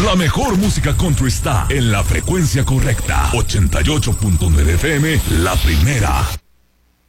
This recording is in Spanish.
La mejor música country está en la frecuencia correcta. 88.9 FM, La Primera.